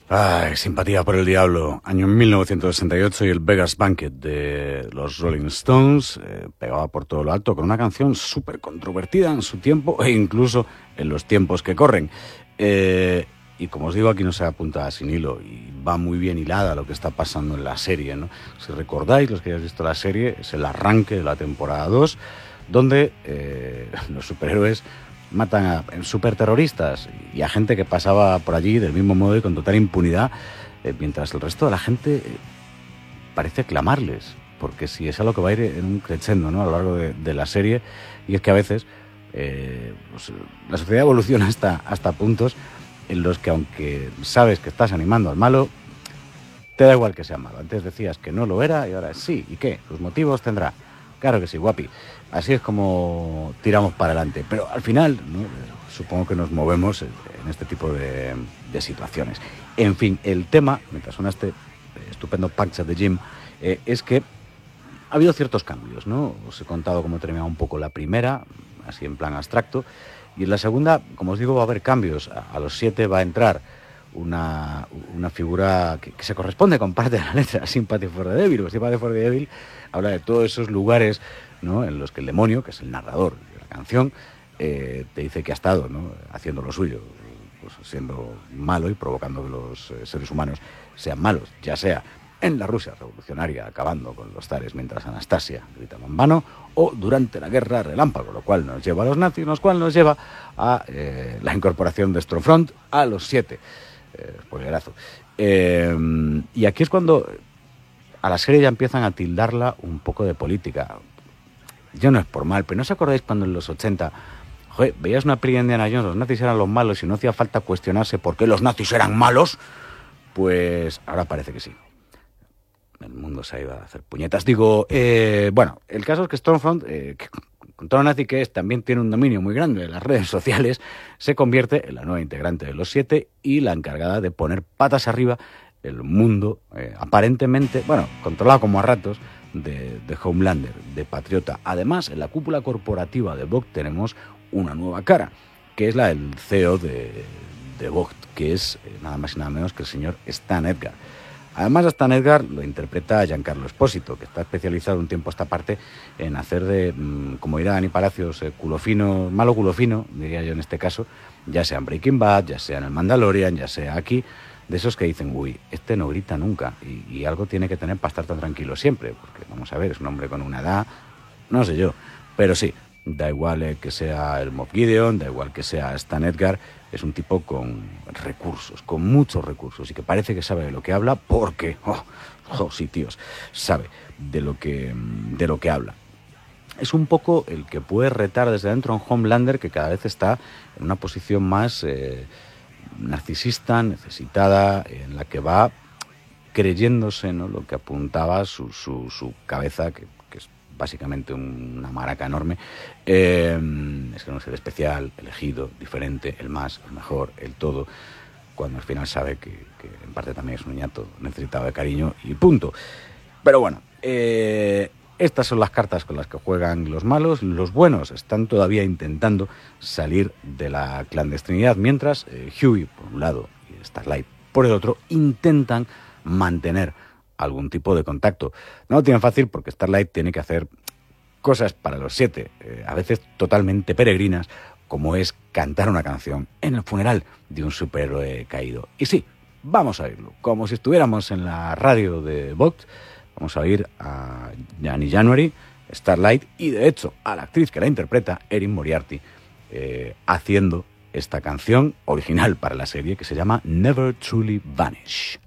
Ay, Simpatía por el Diablo, año 1968, y el Beggars Banquet de los Rolling Stones pegaba por todo lo alto con una canción súper controvertida en su tiempo e incluso en los tiempos que corren. Y como os digo, aquí no se apunta sin hilo y va muy bien hilada lo que está pasando en la serie, ¿no? Si recordáis, los que hayáis visto la serie, es el arranque de la temporada 2, donde los superhéroes matan a superterroristas y a gente que pasaba por allí del mismo modo y con total impunidad, mientras el resto de la gente parece clamarles, porque si es algo que va a ir en un crescendo, ¿no?, a lo largo de la serie, y es que a veces pues, la sociedad evoluciona hasta puntos en los que, aunque sabes que estás animando al malo, te da igual que sea malo. Antes decías que no lo era y ahora sí. ¿Y qué? ¿Sus motivos tendrá? Claro que sí, guapi. Así es como tiramos para adelante. Pero al final, ¿no?, supongo que nos movemos en este tipo de situaciones. En fin, el tema, mientras suena este estupendo Punch at the Gym, es que ha habido ciertos cambios, ¿no? Os he contado cómo terminaba un poco la primera, así en plan abstracto. Y en la segunda, como os digo, va a haber cambios. A los 7 va a entrar una figura que se corresponde con parte de la letra, Sympathy for the Devil. Sympathy for the Devil habla de todos esos lugares, ¿no?, en los que el demonio, que es el narrador de la canción, te dice que ha estado, ¿no?, haciendo lo suyo, pues siendo malo y provocando que los seres humanos sean malos, ya sea en la Rusia revolucionaria, acabando con los zares mientras Anastasia gritaba en vano, o durante la guerra relámpago, lo cual nos lleva a los nazis, lo cual nos lleva a la incorporación de Stormfront a los 7. Spoilerazo. Y aquí es cuando a la serie ya empiezan a tildarla un poco de política. Yo no es por mal, pero ¿no os acordáis cuando en los 80, joder, veías una peli de Indiana Jones, los nazis eran los malos y no hacía falta cuestionarse por qué los nazis eran malos? Pues ahora parece que sí. El mundo se ha ido a hacer puñetas. Digo, bueno, el caso es que Stormfront, con todo lo nazi que es, también tiene un dominio muy grande en las redes sociales, se convierte en la nueva integrante de los 7 y la encargada de poner patas arriba el mundo, aparentemente, bueno, controlado como a ratos, de Homelander, de Patriota. Además, en la cúpula corporativa de Vogt tenemos una nueva cara, que es la del CEO de Vogt, que es nada más y nada menos que el señor Stan Edgar. Además, a Stan Edgar lo interpreta Giancarlo Espósito, que está especializado un tiempo a esta parte en hacer de, como dirá Dani Palacios, culo fino, malo culo fino, diría yo en este caso, ya sea en Breaking Bad, ya sea en el Mandalorian, ya sea aquí, de esos que dicen, uy, este no grita nunca, y algo tiene que tener para estar tan tranquilo siempre, porque vamos a ver, es un hombre con una edad, no sé yo, pero sí, da igual que sea el Moff Gideon, da igual que sea Stan Edgar, es un tipo con recursos, con muchos recursos, y que parece que sabe de lo que habla porque, sí, tíos, sabe de lo que habla. Es un poco el que puede retar desde dentro a un Homelander que cada vez está en una posición más narcisista, necesitada, en la que va creyéndose, ¿no?, lo que apuntaba su cabeza, que es básicamente una maraca enorme. Es que no es el especial, elegido, diferente, el más, el mejor, el todo, cuando al final sabe que en parte también es un niñato necesitado de cariño y punto. Pero bueno, estas son las cartas con las que juegan los malos. Los buenos están todavía intentando salir de la clandestinidad, mientras Hughie por un lado y Starlight por el otro intentan mantener algún tipo de contacto. No lo tienen fácil porque Starlight tiene que hacer cosas para los 7, a veces totalmente peregrinas, como es cantar una canción en el funeral de un superhéroe caído. Y sí, vamos a oírlo, como si estuviéramos en la radio de Vogt. Vamos a oír a Gianni January, Starlight, y de hecho a la actriz que la interpreta, Erin Moriarty, haciendo esta canción original para la serie que se llama Never Truly Vanish.